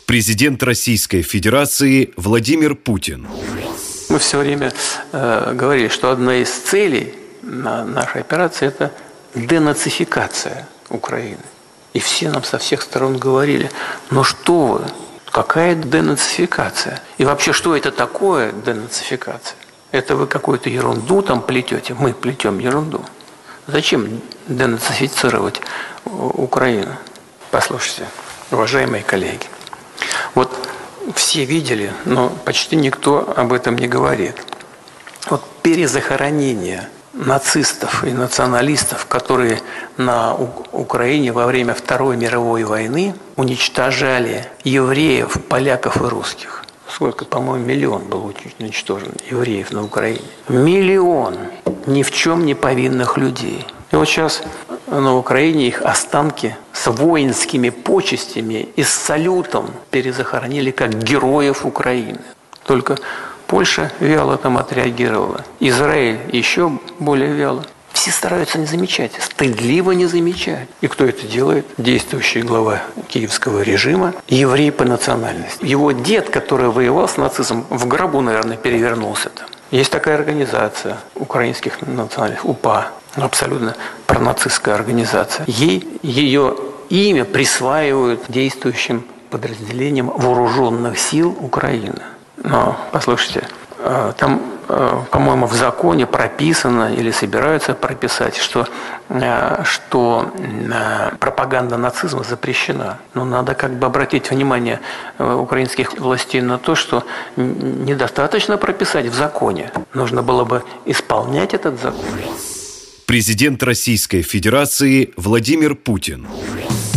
Президент Российской Федерации Владимир Путин. Мы все время говорили, что одна из целей нашей операции – это денацификация Украины. И все нам со всех сторон говорили: ну что вы, какая денацификация? И вообще, что это такое денацификация? Это вы какую-то ерунду там плетете? Мы плетем ерунду. Зачем денацифицировать Украину? Послушайте, уважаемые коллеги, вот все видели, но почти никто об этом не говорит. Вот перезахоронение нацистов и националистов, которые на Украине во время Второй мировой войны уничтожали евреев, поляков и русских. Сколько, по-моему, 1 миллион был уничтожен евреев на Украине. 1 миллион ни в чем не повинных людей. И вот сейчас на Украине их останки с воинскими почестями и с салютом перезахоронили как героев Украины. Только Польша вяло там отреагировала. Израиль еще более вяло. Все стараются не замечать, стыдливо не замечать. И кто это делает? Действующий глава киевского режима, еврей по национальности. Его дед, который воевал с нацизмом, в гробу, наверное, перевернулся там. Есть такая организация украинских национальных, УПА, абсолютно пронацистская организация. Ее имя присваивают действующим подразделениям вооруженных сил Украины. Но, послушайте, там, по-моему, в законе прописано или собираются прописать, что пропаганда нацизма запрещена. Но надо как бы обратить внимание украинских властей на то, что недостаточно прописать в законе. Нужно было бы исполнять этот закон. Президент Российской Федерации Владимир Путин.